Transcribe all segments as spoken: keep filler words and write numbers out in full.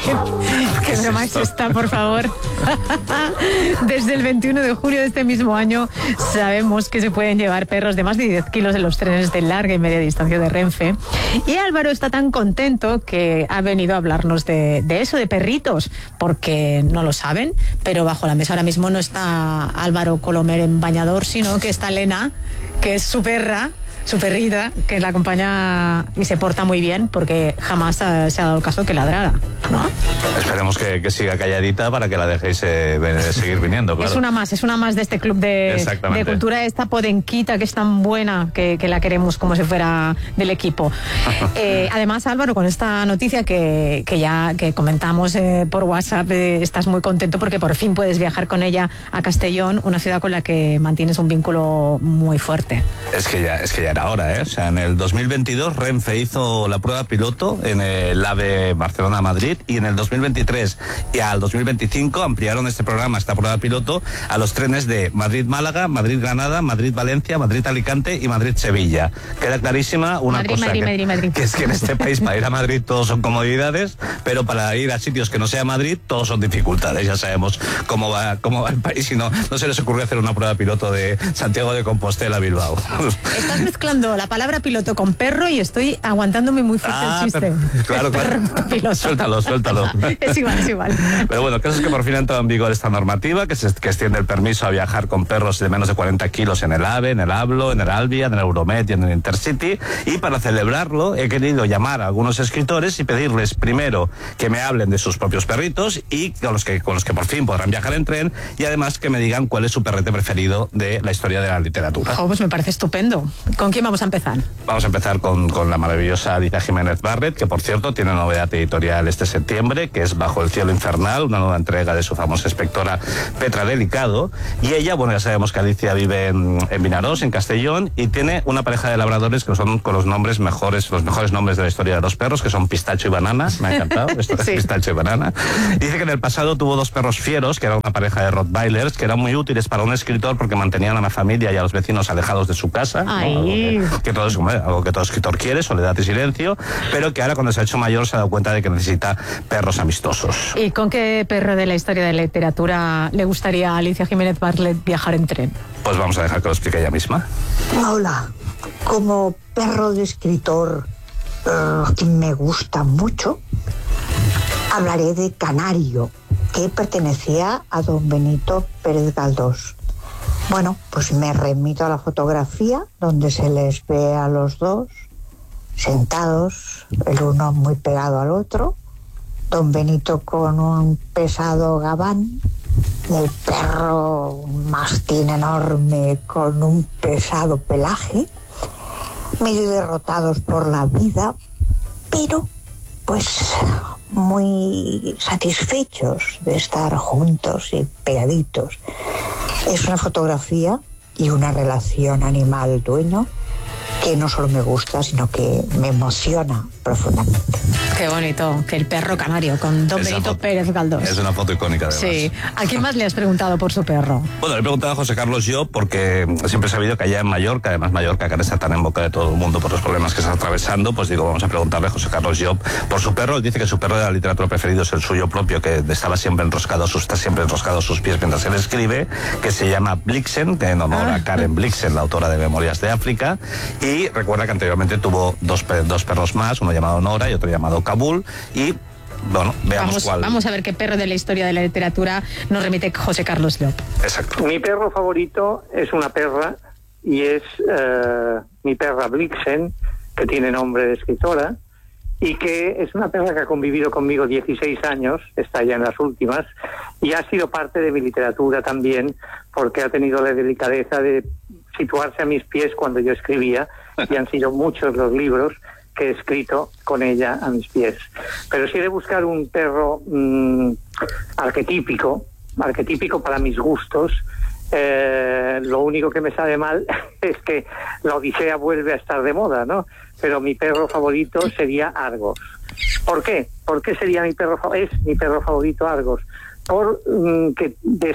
¿Qué, qué broma es esta, por favor? Desde el veintiuno de julio de este mismo año sabemos que se pueden llevar perros de más de diez kilos en los trenes de larga y media distancia de Renfe. Y Álvaro está tan contento que ha venido a hablarnos de, de eso, de perritos, porque no lo saben, pero bajo la mesa ahora mismo no está Álvaro Colomer en bañador, sino que está Lena, que es su perra, su perrita, que la acompaña y se porta muy bien, porque jamás ha, se ha dado el caso que ladrara, ¿no? Esperemos que, que siga calladita para que la dejéis eh, seguir viniendo, claro. Es una más, es una más de este club de, de cultura, esta podenquita que es tan buena que, que la queremos como si fuera del equipo. eh, además, Álvaro, con esta noticia que, que ya que comentamos eh, por WhatsApp, eh, estás muy contento porque por fin puedes viajar con ella a Castellón, una ciudad con la que mantienes un vínculo muy fuerte. Es que ya, es que ya era hora, ¿eh? O sea, en el dos mil veintidós Renfe hizo la prueba piloto en el AVE Barcelona-Madrid y en el dos mil veintitrés y al dos mil veinticinco ampliaron este programa, esta prueba piloto, a los trenes de Madrid-Málaga, Madrid-Granada, Madrid-Valencia, Madrid-Alicante y Madrid-Sevilla. Queda clarísima una Madrid, cosa, Madrid, que, Madrid, Madrid. que es que en este país para ir a Madrid todos son comodidades, pero para ir a sitios que no sea Madrid todos son dificultades. Ya sabemos cómo va, cómo va el país y no, no se les ocurrió hacer una prueba piloto de Santiago de Compostela a Bilbao. Estás mezclando la palabra piloto con perro y estoy aguantándome muy fuerte ah, el chiste. Per- claro, claro. Piloto. Suéltalo, suéltalo. Es igual, es igual. Pero bueno, el caso es que por fin ha entrado en vigor esta normativa que, se, que extiende el permiso a viajar con perros de menos de cuarenta kilos en el AVE, en el Hablo, en el Albia, en el Euromed y en el Intercity. Y para celebrarlo he querido llamar a algunos escritores y pedirles primero que me hablen de sus propios perritos y con los que, con los que por fin podrán viajar en tren, y además que me digan cuál es su perrete preferido de la historia de la literatura. Oh, pues me parece estupendo. ¿Con quién vamos a empezar? Vamos a empezar con, con la maravillosa Alicia Jiménez Barret, que por cierto tiene una novedad editorial este septiembre, que es Bajo el cielo infernal, una nueva entrega de su famosa inspectora Petra Delicado. Y ella, bueno, ya sabemos que Alicia vive en, en Vinarós, en Castellón, y tiene una pareja de labradores que son con los nombres mejores, los mejores nombres de la historia de los perros, que son Pistacho y Banana. Me ha encantado, esto es sí. Pistacho y Banana. Dice que en el pasado tuvo dos perros fieros, que era una pareja de Rottweilers, que eran muy útiles para un escritor porque mantenían a la familia y a los vecinos alejados de su casa, ¿no? Algo que, que todo es, algo que todo escritor quiere, soledad y silencio, pero que ahora cuando se ha hecho mayor se ha dado cuenta de que necesita perros amistosos. ¿Y con qué perro de la historia de la literatura le gustaría a Alicia Jiménez Barlet viajar en tren? Pues vamos a dejar que lo explique ella misma. Hola, como perro de escritor uh, que me gusta mucho, hablaré de Canario, que pertenecía a don Benito Pérez Galdós. Bueno, pues me remito a la fotografía donde se les ve a los dos sentados, el uno muy pegado al otro, don Benito con un pesado gabán, el perro un mastín enorme con un pesado pelaje, medio derrotados por la vida, pero pues muy satisfechos de estar juntos y pegaditos. Es una fotografía y una relación animal-dueño que no solo me gusta, sino que me emociona profundamente. Qué bonito, que el perro canario con don Benito Pérez Galdós. Es una foto icónica, además. Sí. ¿A quién más le has preguntado por su perro? Bueno, le he preguntado a José Carlos Llop porque siempre he sabido que allá en Mallorca, además Mallorca, que ahora está tan en boca de todo el mundo por los problemas que está atravesando, pues digo, vamos a preguntarle a José Carlos Llop por su perro. Él dice que su perro de la literatura preferido es el suyo propio, que estaba siempre enroscado, está siempre enroscado a sus pies mientras él escribe, que se llama Blixen, que en honor ah. a Karen Blixen, la autora de Memorias de África, y recuerda que anteriormente tuvo dos, dos perros más, uno llamado Nora y otro llamado Kabul, y bueno, veamos vamos, cuál. Vamos a ver qué perro de la historia de la literatura nos remite José Carlos Llop. Exacto. Mi perro favorito es una perra y es uh, mi perra Blixen, que tiene nombre de escritora, y que es una perra que ha convivido conmigo dieciséis años, está ya en las últimas, y ha sido parte de mi literatura también, porque ha tenido la delicadeza de situarse a mis pies cuando yo escribía, y han sido muchos los libros que he escrito con ella a mis pies. Pero si he de buscar un perro mmm, arquetípico, arquetípico para mis gustos, eh, lo único que me sabe mal es que la Odisea vuelve a estar de moda, ¿no? Pero mi perro favorito sería Argos. ¿Por qué? ¿Por qué sería mi perro favorito? Es mi perro favorito Argos. Por mmm, que des-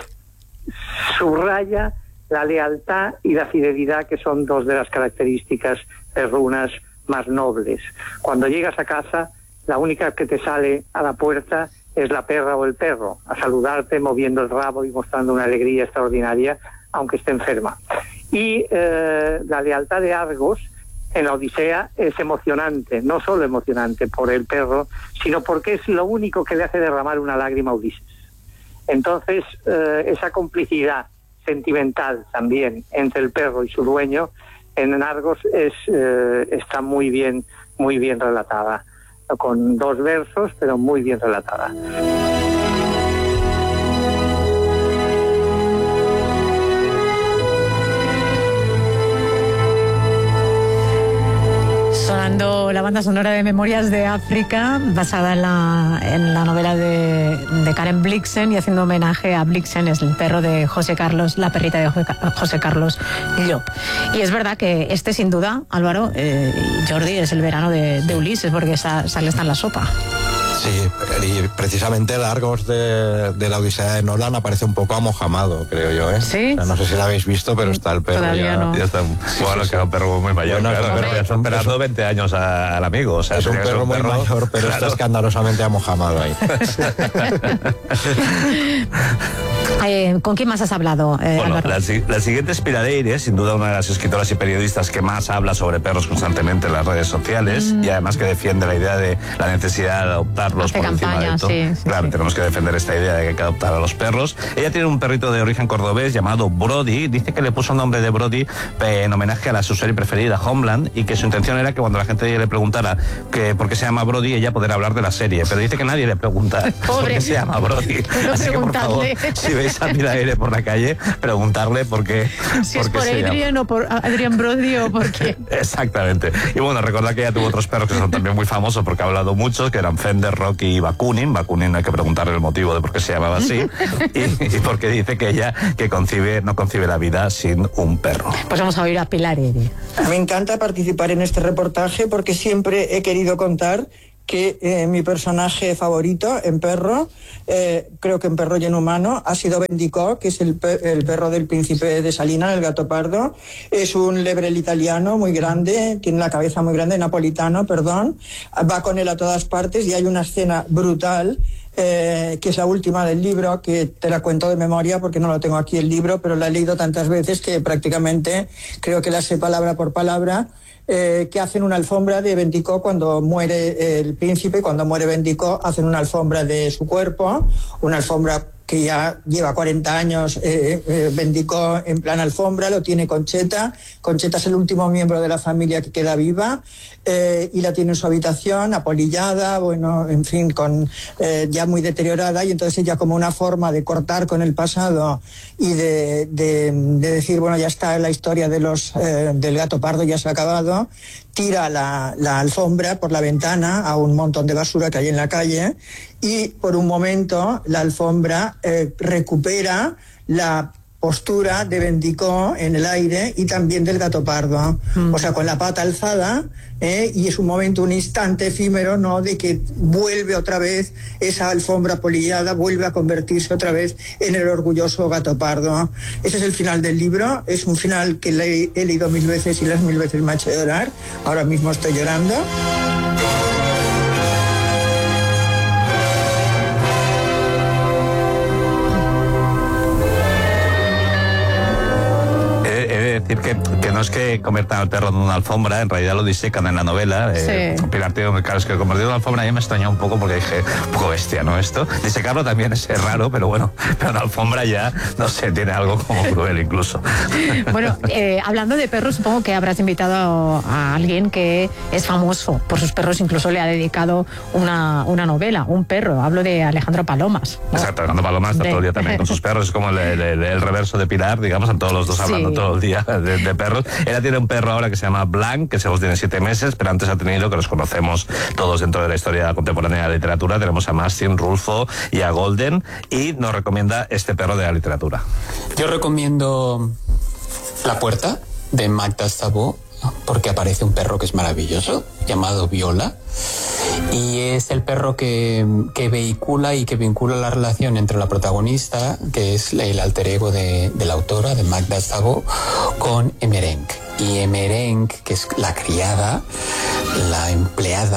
subraya la lealtad y la fidelidad, que son dos de las características perrunas más nobles. Cuando llegas a casa, la única que te sale a la puerta es la perra o el perro, a saludarte moviendo el rabo y mostrando una alegría extraordinaria, aunque esté enferma. Y eh, la lealtad de Argos en la Odisea es emocionante, no solo emocionante por el perro, sino porque es lo único que le hace derramar una lágrima a Ulises. Entonces, eh, esa complicidad sentimental también entre el perro y su dueño en Argos es, eh, está muy bien, muy bien relatada, con dos versos, pero muy bien relatada. Sonando la banda sonora de Memorias de África, basada en la, en la novela de, de Karen Blixen, y haciendo homenaje a Blixen, es el perro de José Carlos, la perrita de José Carlos Llop. Y es verdad que este, sin duda, Álvaro, eh, Jordi, es el verano de, de Ulises, porque esa, sale está en la sopa. Sí, y precisamente el Argos de, de la Odisea de Nolan aparece un poco amojamado, creo yo, ¿eh? Sí. O sea, no sé si lo habéis visto, pero está el perro. Todavía ya, no. Ya está, bueno, que era un perro muy mayor, Bueno, claro, pero pero ya son esperando veinte años a, al amigo. O sea, es un tenía que ser perro muy perro, mayor, pero claro. está escandalosamente amojamado ahí. Eh, ¿Con quién más has hablado, eh, Bueno, Álvaro? la, la siguiente es Pilar Eyre, sin duda una de las escritoras y periodistas que más habla sobre perros constantemente en las redes sociales, mm. y además que defiende la idea de la necesidad de adoptarlos Hace por encima de todo. sí, sí, claro, sí. tenemos que defender esta idea de que hay que adoptar a los perros. Ella tiene un perrito de origen cordobés llamado Brody. Dice que le puso el nombre de Brody en homenaje a la su serie preferida, Homeland, y que su intención era que cuando la gente le preguntara que por qué se llama Brody, ella poder hablar de la serie. Pero dice que nadie le pregunta por qué se llama Brody. No Así que, por favor, si veis a Pilar Eyre por la calle, preguntarle por qué. Si por es por Adrian o por Adrian Brody o por qué. Exactamente. Y bueno, recordad que ella tuvo otros perros que son también muy famosos porque ha hablado mucho, que eran Fender, Rocky y Bakunin. Bakunin hay que preguntarle el motivo de por qué se llamaba así y, y porque dice que ella que concibe, no concibe la vida sin un perro. Pues vamos a oír a Pilar Eyre. Me encanta participar en este reportaje porque siempre he querido contar que eh, mi personaje favorito en perro, eh, creo que en perro y en humano, ha sido Bendicó, que es el, pe el perro del príncipe de Salina, el gato pardo. Es un lebrel italiano muy grande, tiene la cabeza muy grande, napolitano, perdón. Va con él a todas partes y hay una escena brutal, eh, que es la última del libro, que te la cuento de memoria porque no lo tengo aquí el libro, pero la he leído tantas veces que prácticamente creo que la sé palabra por palabra. Eh, que hacen una alfombra de Bendicó cuando muere el príncipe, cuando muere Bendicó, hacen una alfombra de su cuerpo, una alfombra que ya lleva cuarenta años, eh, eh, Bendicó en plan alfombra, lo tiene Concheta. Concheta es el último miembro de la familia que queda viva, eh, y la tiene en su habitación, apolillada, bueno, en fin, con eh, ya muy deteriorada, y entonces ella, como una forma de cortar con el pasado y de, de, de decir, bueno, ya está la historia de los eh, del gato pardo, ya se ha acabado, tira la, la alfombra por la ventana a un montón de basura que hay en la calle, y por un momento la alfombra eh, recupera la postura de Bendicó en el aire y también del gato pardo, mm. o sea, con la pata alzada, eh, y es un momento, un instante efímero, ¿no?, de que vuelve otra vez esa alfombra polillada, vuelve a convertirse otra vez en el orgulloso gato pardo. Ese es el final del libro, es un final que le he leído mil veces y las mil veces me ha hecho llorar, ahora mismo estoy llorando. Decir que, que no es que conviertan al perro en una alfombra, en realidad lo disecan en la novela. Sí. Eh, Pilar, tío, claro, es que convertir en una alfombra a mí me extrañó un poco porque dije, un poco bestia, ¿no? Esto. Disecarlo también es raro, pero bueno, pero una alfombra ya, no sé, tiene algo como cruel incluso. Bueno, eh, hablando de perros, supongo que habrás invitado a alguien que es famoso por sus perros, incluso le ha dedicado una, una novela, un perro. Hablo de Alejandro Palomas, ¿no? Exacto, Alejandro Palomas está de... todo el día también con sus perros, es como el, el, el, el reverso de Pilar, digamos, en todos los dos hablando sí. todo el día de, de perros. Ella tiene un perro ahora que se llama Blanc, que solo tiene siete meses, pero antes ha tenido, que los conocemos todos dentro de la historia contemporánea de la literatura, tenemos a Mastin, Rulfo y a Golden, y nos recomienda este perro de la literatura. Yo recomiendo La puerta, de Magda Szabo, porque aparece un perro que es maravilloso, llamado Viola, y es el perro que, que vehicula y que vincula la relación entre la protagonista, que es el alter ego de, de la autora, de Magda Szabo, con Emerenc. Y Emerenc, que es la criada, la empleada,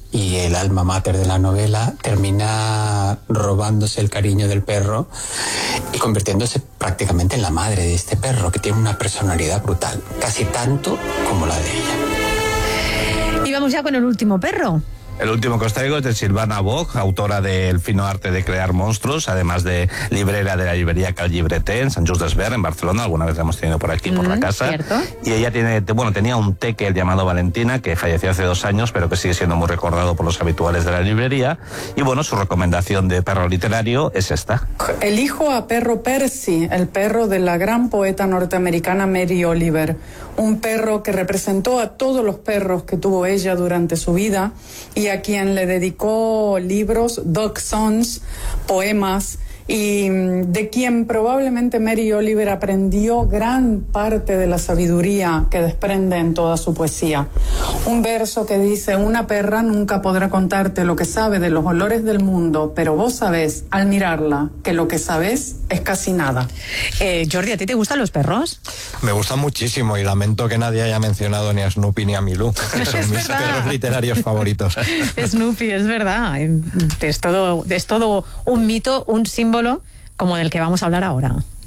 y el alma mater de la novela, termina robándose el cariño del perro y convirtiéndose prácticamente en la madre de este perro, que tiene una personalidad brutal, casi tanto como la de ella. Y vamos ya con el último perro. El último que os traigo es de Silvana Boch, autora del fino arte de crear monstruos, además de librera de la librería Cal Llibreter en Sant Just Desvern, en Barcelona. Alguna vez la hemos tenido por aquí, por mm, la casa. ¿Cierto? Y ella tiene, bueno, tenía un tekel llamado Valentina, que falleció hace dos años, pero que sigue siendo muy recordado por los habituales de la librería. Y bueno, su recomendación de perro literario es esta. Elijo a perro Percy, el perro de la gran poeta norteamericana Mary Oliver. Un perro que representó a todos los perros que tuvo ella durante su vida y a quien le dedicó libros, dog songs, poemas, y de quien probablemente Mary Oliver aprendió gran parte de la sabiduría que desprende en toda su poesía. Un verso que dice: una perra nunca podrá contarte lo que sabe de los olores del mundo, pero vos sabés, al mirarla, que lo que sabés es casi nada. Eh, Jordi, ¿a ti te gustan los perros? Me gustan muchísimo y lamento que nadie haya mencionado ni a Snoopy ni a Milú, que son mis perros literarios favoritos. Snoopy, es verdad. Es todo, es todo un mito, un símbolo como del que vamos a hablar ahora.